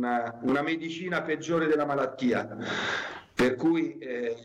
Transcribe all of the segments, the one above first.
una medicina peggiore della malattia. Per cui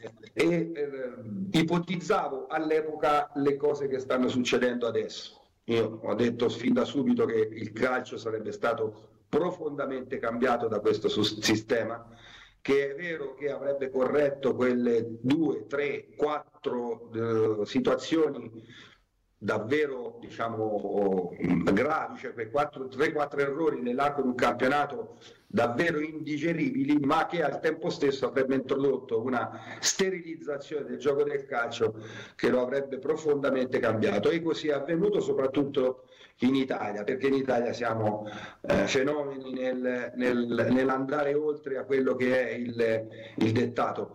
ipotizzavo all'epoca le cose che stanno succedendo adesso. Io ho detto fin da subito che il calcio sarebbe stato profondamente cambiato da questo sistema, che è vero che avrebbe corretto quelle 2, 3, 4 situazioni davvero, diciamo, gravi, cioè quei 3-4 errori nell'arco di un campionato davvero indigeribili, ma che al tempo stesso avrebbe introdotto una sterilizzazione del gioco del calcio che lo avrebbe profondamente cambiato. E così è avvenuto soprattutto in Italia, perché in Italia siamo fenomeni nell'andare oltre a quello che è il dettato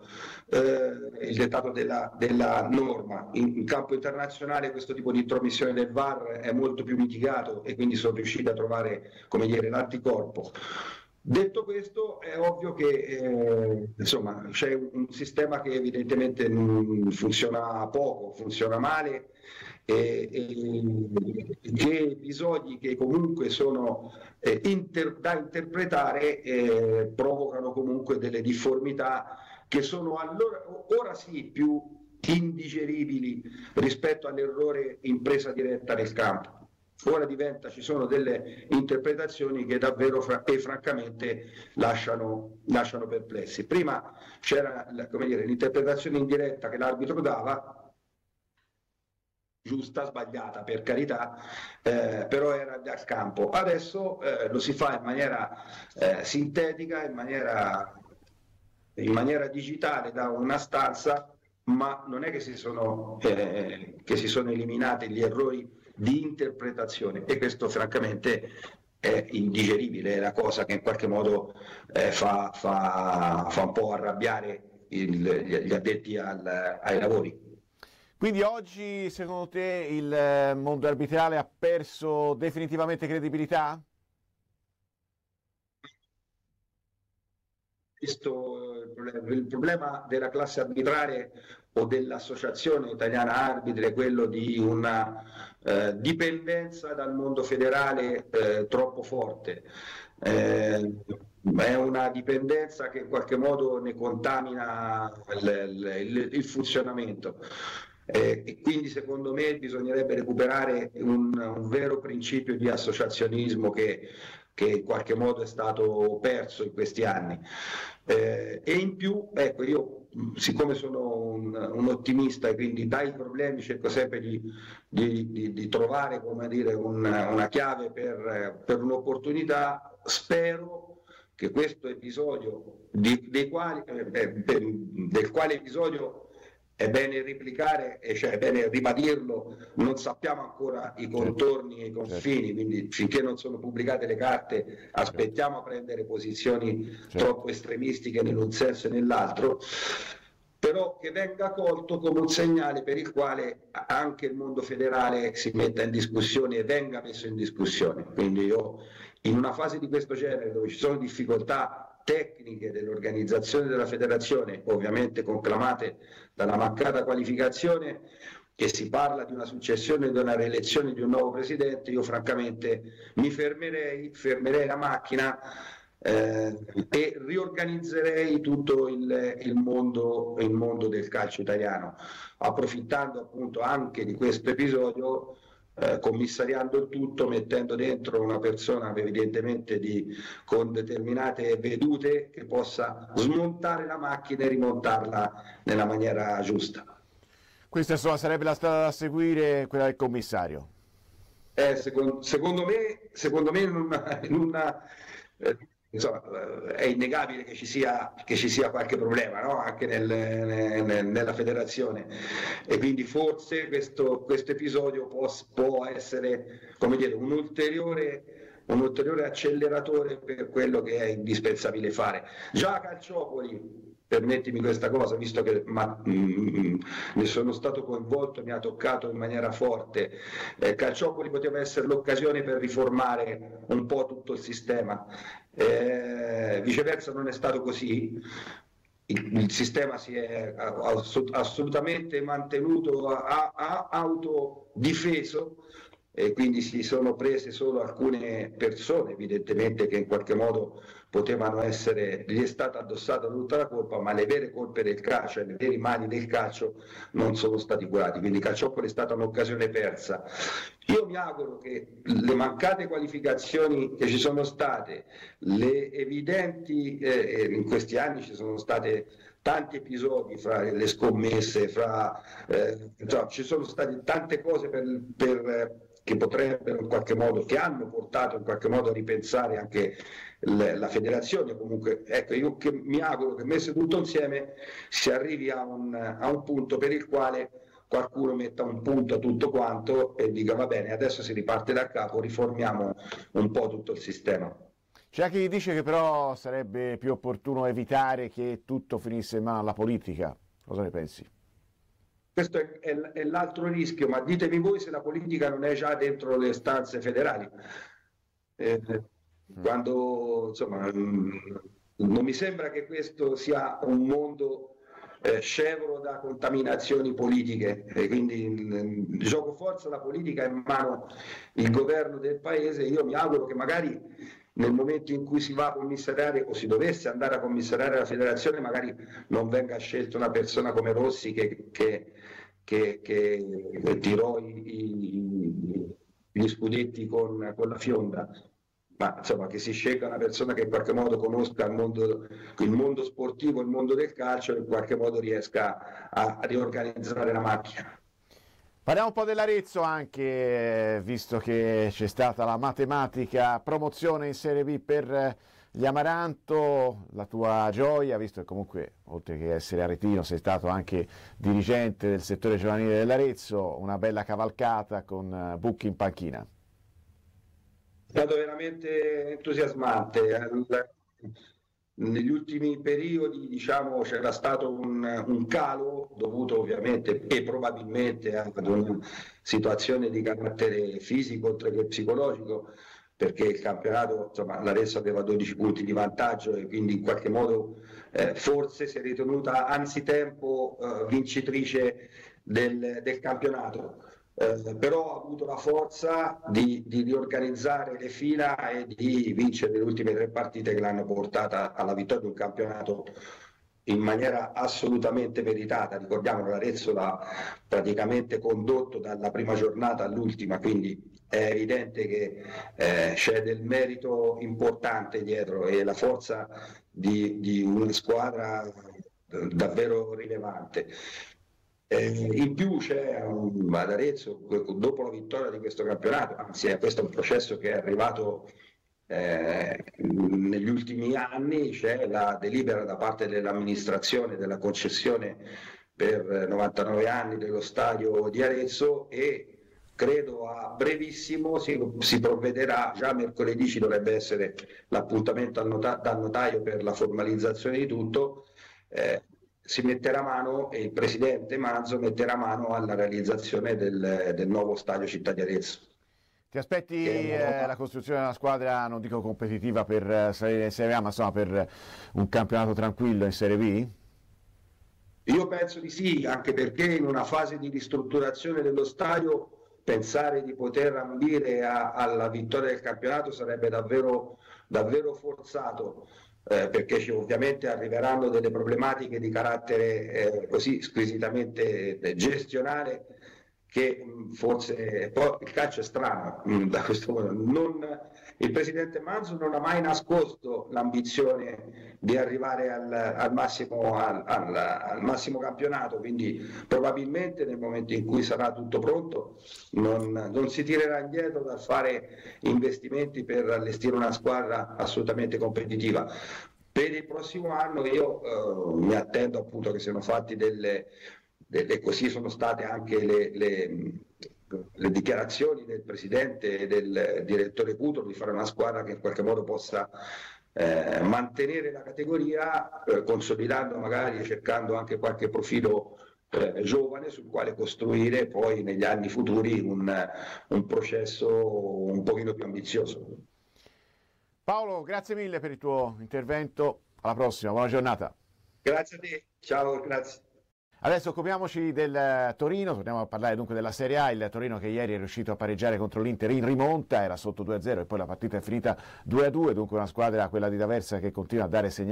della norma. In campo internazionale questo tipo di intromissione del VAR è molto più mitigato e quindi sono riusciti a trovare, come dire, l'anticorpo. Detto questo, è ovvio che insomma, c'è un sistema che evidentemente funziona poco, funziona male, che episodi che comunque sono da interpretare provocano comunque delle difformità che sono allora, ora sì, più indigeribili rispetto all'errore in presa diretta nel campo. Ora ci sono delle interpretazioni che davvero e francamente lasciano perplessi. Prima c'era, come dire, l'interpretazione indiretta che l'arbitro dava, giusta, sbagliata per carità, però era dal campo. Adesso lo si fa in maniera sintetica, in maniera digitale da una stanza, ma non è che si sono eliminati gli errori di interpretazione, e questo francamente è indigeribile, è la cosa che in qualche modo fa un po' arrabbiare gli addetti ai lavori. Quindi oggi secondo te il mondo arbitrale ha perso definitivamente credibilità? Il problema della classe arbitrale o dell'Associazione Italiana Arbitri è quello di una dipendenza dal mondo federale troppo forte. È una dipendenza che in qualche modo ne contamina il funzionamento. E quindi secondo me bisognerebbe recuperare un vero principio di associazionismo che in qualche modo è stato perso in questi anni. E in più, ecco, io siccome sono un ottimista e quindi dai problemi cerco sempre di trovare, come dire, una chiave per un'opportunità, spero che questo episodio, del quale episodio è bene replicare, cioè è bene ribadirlo, non sappiamo ancora i contorni e i confini, quindi finché non sono pubblicate le carte aspettiamo a prendere posizioni troppo estremistiche in un senso e nell'altro, però che venga colto come un segnale per il quale anche il mondo federale si metta in discussione e venga messo in discussione. Quindi io, in una fase di questo genere dove ci sono difficoltà tecniche dell'organizzazione della federazione, ovviamente conclamate dalla mancata qualificazione, e si parla di una successione, di una rielezione di un nuovo presidente, io francamente mi fermerei la macchina e riorganizzerei tutto il mondo del calcio italiano, approfittando appunto anche di questo episodio, commissariando il tutto, mettendo dentro una persona evidentemente con determinate vedute che possa smontare la macchina e rimontarla nella maniera giusta. Questa insomma sarebbe la strada da seguire, quella del commissario. Secondo me insomma, è innegabile che ci sia qualche problema, no? Anche nella federazione, e quindi forse questo episodio può essere, come dire, un ulteriore acceleratore per quello che è indispensabile fare. Già a Calciopoli, permettimi questa cosa, visto che ne sono stato coinvolto, mi ha toccato in maniera forte, Calciopoli poteva essere l'occasione per riformare un po' tutto il sistema, viceversa non è stato così. Il sistema si è assolutamente mantenuto autodifeso, e quindi si sono prese solo alcune persone evidentemente che in qualche modo potevano essere, gli è stata addossata tutta la colpa, ma le vere colpe del calcio e le vere mani del calcio non sono stati curati, quindi Calciopoli è stata un'occasione persa. Io mi auguro che le mancate qualificazioni che ci sono state, le evidenti, in questi anni ci sono state tanti episodi fra le scommesse, ci sono state tante cose che potrebbero in qualche modo, che hanno portato in qualche modo a ripensare anche la federazione. Comunque, ecco, io mi auguro che messo tutto insieme si arrivi a un punto per il quale qualcuno metta un punto a tutto quanto e dica va bene, adesso si riparte da capo, riformiamo un po' tutto il sistema. C'è chi dice che però sarebbe più opportuno evitare che tutto finisse in mano alla politica. Cosa ne pensi? Questo è l'altro rischio, ma ditemi voi se la politica non è già dentro le stanze federali. Quando, insomma, non mi sembra che questo sia un mondo scevro da contaminazioni politiche, e quindi gioco forza la politica è in mano il governo del paese. Io mi auguro che magari nel momento in cui si va a commissariare o si dovesse andare a commissariare la federazione, magari non venga scelta una persona come Rossi che tirò gli scudetti con la Fionda, ma insomma che si scelga una persona che in qualche modo conosca il mondo sportivo, il mondo del calcio, e in qualche modo riesca a riorganizzare la macchina. Parliamo un po' dell'Arezzo anche, visto che c'è stata la matematica promozione in Serie B per gli Amaranto, la tua gioia, visto che comunque oltre che essere aretino sei stato anche dirigente del settore giovanile dell'Arezzo, una bella cavalcata con Bucchi in panchina. È stato veramente entusiasmante. Negli ultimi periodi, diciamo, c'era stato un calo dovuto ovviamente e probabilmente ad una situazione di carattere fisico oltre che psicologico, perché il campionato, insomma, l'Arezzo aveva 12 punti di vantaggio e quindi in qualche modo forse si è ritenuta anzitempo vincitrice del campionato. Però ha avuto la forza di riorganizzare le fila e di vincere le ultime 3 partite che l'hanno portata alla vittoria di un campionato in maniera assolutamente meritata. Ricordiamo che l'Arezzo l'ha praticamente condotto dalla prima giornata all'ultima, quindi è evidente che c'è del merito importante dietro e la forza di una squadra davvero rilevante. In più c'è ad Arezzo, dopo la vittoria di questo campionato, anzi questo è un processo che è arrivato negli ultimi anni, c'è la delibera da parte dell'amministrazione della concessione per 99 anni dello stadio di Arezzo e credo a brevissimo si provvederà, già mercoledì ci dovrebbe essere l'appuntamento dal notaio per la formalizzazione di tutto. Si metterà mano e il presidente Manzo metterà mano alla realizzazione del nuovo stadio Città di Arezzo. Ti aspetti la costruzione di una squadra, non dico competitiva per salire in Serie A, ma insomma per un campionato tranquillo in Serie B? Io penso di sì, anche perché in una fase di ristrutturazione dello stadio pensare di poter ambire alla vittoria del campionato sarebbe davvero, davvero forzato. Perché ovviamente arriveranno delle problematiche di carattere così squisitamente gestionale che forse poi il calcio è strano da questo punto. Il presidente Manzo non ha mai nascosto l'ambizione di arrivare al massimo campionato, quindi probabilmente nel momento in cui sarà tutto pronto non si tirerà indietro dal fare investimenti per allestire una squadra assolutamente competitiva. Per il prossimo anno io mi attendo appunto che siano fatti così sono state anche le dichiarazioni del presidente e del direttore Cutolo di fare una squadra che in qualche modo possa mantenere la categoria, consolidando magari e cercando anche qualche profilo giovane sul quale costruire poi negli anni futuri un processo un pochino più ambizioso. Paolo, grazie mille per il tuo intervento, alla prossima, buona giornata. Grazie a te, ciao, grazie. Adesso occupiamoci del Torino, torniamo a parlare dunque della Serie A, il Torino che ieri è riuscito a pareggiare contro l'Inter in rimonta, era sotto 2-0 e poi la partita è finita 2-2, dunque una squadra, quella di D'Aversa, che continua a dare segnali